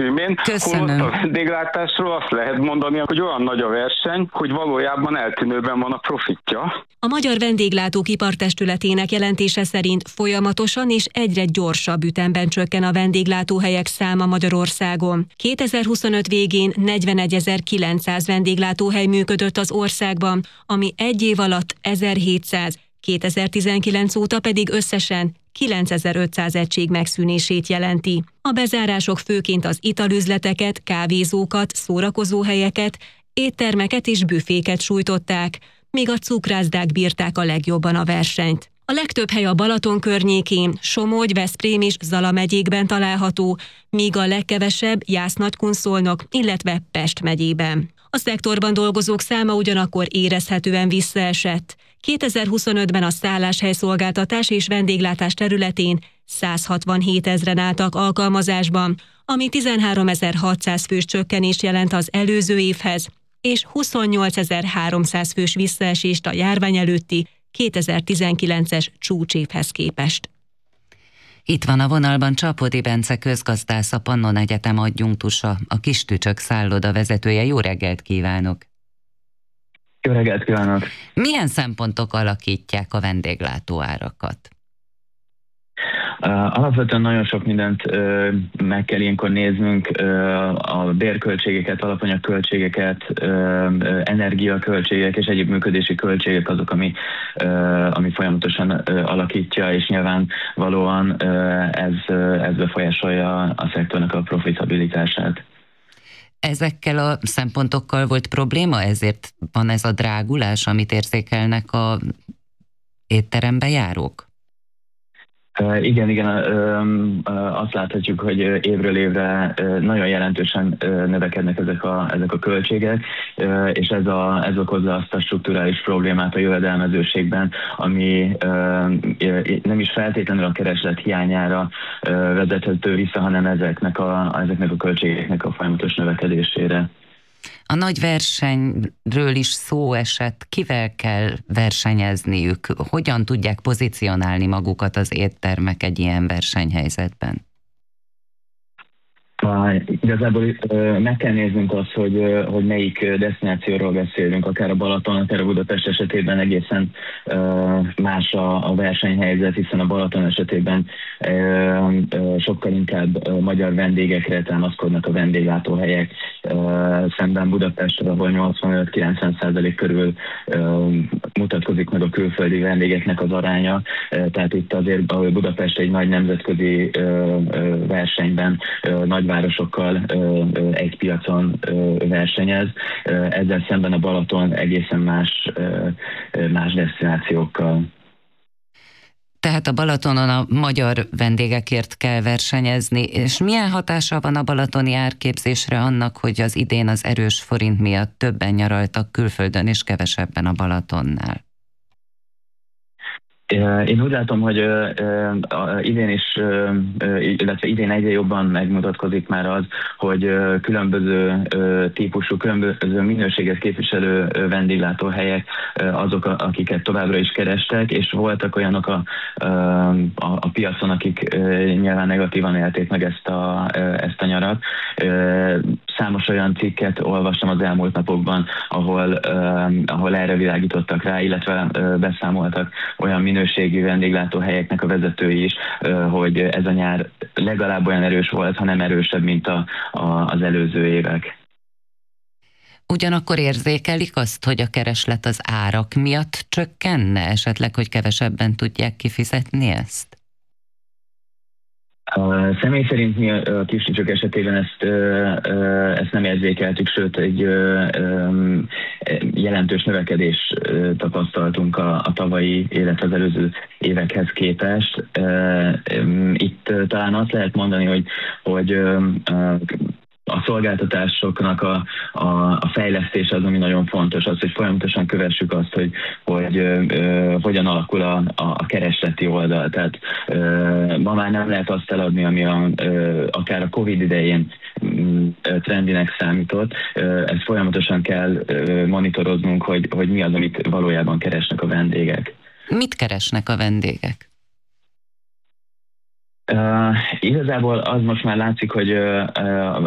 címén. Köszönöm. Holott a vendéglátásról azt lehet mondani, hogy olyan nagy a verseny, hogy valójában eltűnőben van a profitja. A Magyar Vendéglátók Ipartestületének jelentése szerint folyamatosan és egyre gyorsabb ütemben csökken a vendéglátóhelyek száma Magyarországon. 2025 végén 41.900 vendéglátóhely működött az országban, ami egy év alatt 1700, 2019 óta pedig összesen 9500 egység megszűnését jelenti. A bezárások főként az italüzleteket, kávézókat, szórakozóhelyeket, éttermeket és büféket sújtották, míg a cukrászdák bírták a legjobban a versenyt. A legtöbb hely a Balaton környékén, Somogy, Veszprém és Zala megyékben található, míg a legkevesebb Jász-Nagykun-Szolnok, illetve Pest megyében. A szektorban dolgozók száma ugyanakkor érezhetően visszaesett. 2025-ben a szálláshelyszolgáltatás és vendéglátás területén 167 000-en álltak alkalmazásban, ami 13.600 fős csökkenést jelent az előző évhez, és 28.300 fős visszaesést a járvány előtti 2019-es csúcsévhez képest. Itt van a vonalban Csapody Bence közgazdász, a Pannon Egyetem adjunktusa, a Kistücsök szálloda vezetője. Jó reggelt kívánok! Jó reggelt kívánok! Milyen szempontok alakítják a vendéglátóárakat? Alapvetően nagyon sok mindent meg kell ilyenkor néznünk, a bérköltségeket, alapanyagköltségeket, energiaköltségek és egyéb működési költségek azok, ami folyamatosan alakítja, és nyilvánvalóan ez befolyásolja a szektornak a profitabilitását. Ezekkel a szempontokkal volt probléma, ezért van ez a drágulás, amit érzékelnek a étterembe járók? Igen, azt láthatjuk, hogy évről évre nagyon jelentősen növekednek ezek a költségek, és ez okozza azt a strukturális problémát a jövedelmezőségben, ami nem is feltétlenül a kereslet hiányára vezethető vissza, hanem ezeknek a költségeknek a folyamatos növekedésére. A nagy versenyről is szó esett, kivel kell versenyezniük, hogyan tudják pozícionálni magukat az éttermek egy ilyen versenyhelyzetben? Igazából meg kell néznünk azt, hogy melyik desztinációról beszélünk, akár a Balaton, akár a Budapest esetében egészen más a versenyhelyzet, hiszen a Balaton esetében sokkal inkább magyar vendégekre támaszkodnak a vendéglátóhelyek, szemben Budapestre, ahol 85-90% körül mutatkozik meg a külföldi vendégeknek az aránya, tehát itt azért, ahol Budapest egy nagy nemzetközi versenyben nagyvárosokkal egy piacon versenyez. Ezzel szemben a Balaton egészen más desztinációkkal. Tehát a Balatonon a magyar vendégekért kell versenyezni, és milyen hatása van a balatoni árképzésre annak, hogy az idén az erős forint miatt többen nyaraltak külföldön és kevesebben a Balatonnál? Én úgy látom, hogy idén is, illetve idén egyre jobban megmutatkozik már az, hogy különböző típusú, különböző minőséget képviselő vendéglátóhelyek azok, akiket továbbra is kerestek, és voltak olyanok a piacon, akik nyilván negatívan élték meg ezt a nyarat. Számos olyan cikket olvastam az elmúlt napokban, ahol erre világítottak rá, illetve beszámoltak olyan minőségi vendéglátóhelyeknek a vezetői is, hogy ez a nyár legalább olyan erős volt, ha nem erősebb, mint az előző évek. Ugyanakkor érzékelik azt, hogy a kereslet az árak miatt csökkenne, esetleg, hogy kevesebben tudják kifizetni ezt? Személy szerint mi a Kistücsök esetében ezt nem érzékeltük, sőt egy jelentős növekedést tapasztaltunk a tavalyi, illetve az előző évekhez képest. Itt talán azt lehet mondani, hogy a szolgáltatásoknak a fejlesztése az, ami nagyon fontos, az, hogy folyamatosan kövessük azt, hogy hogyan alakul a keresleti oldal. Tehát ma már nem lehet azt eladni, ami akár a Covid idején trendinek számított. Ezt folyamatosan kell monitoroznunk, hogy mi az, amit valójában keresnek a vendégek. Mit keresnek a vendégek? Igazából az most már látszik, hogy